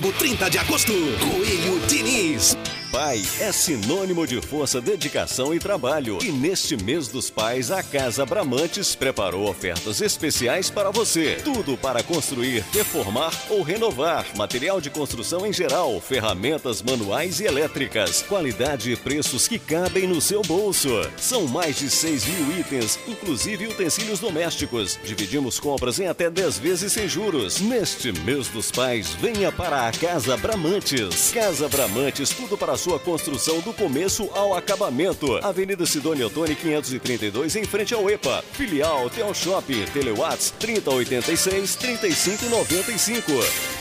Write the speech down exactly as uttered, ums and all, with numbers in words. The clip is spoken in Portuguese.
domingo, trinta de agosto. Coelho Diniz. Pai é sinônimo de força, dedicação e trabalho. E neste mês dos pais, a Casa Bramantes preparou ofertas especiais para você. Tudo para construir, reformar ou renovar. Material de construção em geral, ferramentas manuais e elétricas. Qualidade e preços que cabem no seu bolso. São mais de seis mil itens, inclusive utensílios domésticos. Dividimos compras em até dez vezes sem juros. Neste mês dos pais, venha para a Casa Bramantes. Casa Bramantes, tudo para sua construção do começo ao acabamento. Avenida Sidônia Ottoni, quinhentos e trinta e dois, em frente ao E P A. Filial Telshop, Telewatts trinta oitenta e seis, trinta e cinco noventa e cinco.